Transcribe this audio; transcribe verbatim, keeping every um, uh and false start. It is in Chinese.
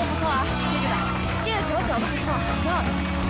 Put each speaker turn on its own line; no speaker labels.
不错啊，接着打。这个球角度不错，挺好的。